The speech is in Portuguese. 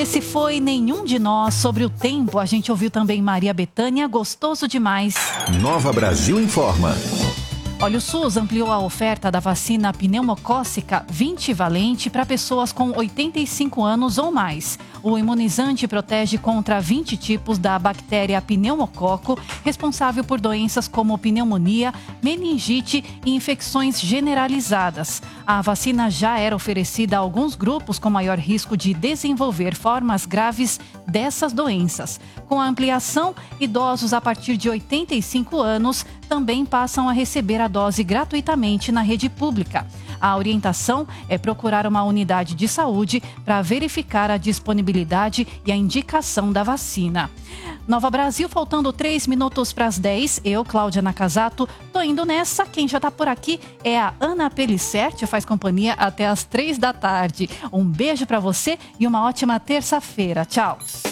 Esse foi Nenhum de Nós. Sobre o tempo, a gente ouviu também Maria Bethânia, Gostoso Demais. Nova Brasil Informa. Olha, o SUS ampliou a oferta da vacina pneumocócica 20-valente para pessoas com 85 anos ou mais. O imunizante protege contra 20 tipos da bactéria pneumococo, responsável por doenças como pneumonia, meningite e infecções generalizadas. A vacina já era oferecida a alguns grupos com maior risco de desenvolver formas graves dessas doenças. Com a ampliação, idosos a partir de 85 anos também passam a receber a dose gratuitamente na rede pública. A orientação é procurar uma unidade de saúde para verificar a disponibilidade e a indicação da vacina. Nova Brasil, faltando 3 minutos para as 10. Eu, Cláudia Nakazato, tô indo nessa. Quem já tá por aqui é a Ana Pellicer, faz companhia até as 3 da tarde. Um beijo para você e uma ótima terça-feira. Tchau.